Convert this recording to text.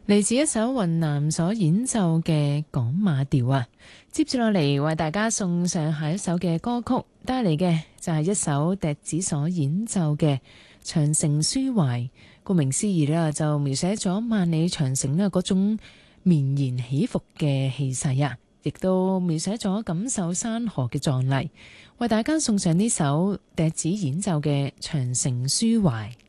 嚟自一首雲南所演奏嘅港馬調啊。接住落嚟為大家送上下一首嘅歌曲，帶嚟嘅就係一首笛子所演奏嘅《長城抒懷》。顧名思義啦，就描寫咗萬里長城呢嗰種綿延起伏嘅氣勢啊，亦都描寫咗感受山河嘅壯麗。為大家送上呢首笛子演奏嘅《長城抒懷》。